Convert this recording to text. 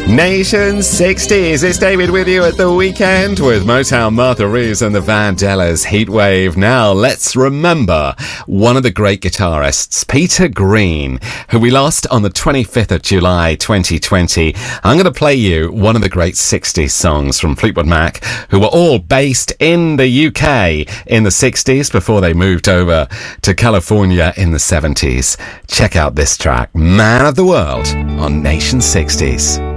Nation 60s. It's David with you at the weekend with Motown, Martha Reeves and the Vandellas Heatwave. Now, let's remember one of the great guitarists, Peter Green, who we lost on the 25th of July 2020. I'm going to play you one of the great 60s songs from Fleetwood Mac, who were all based in the UK in the 60s before they moved over to California in the 70s. Check out this track, Man of the World, on Nation 60s.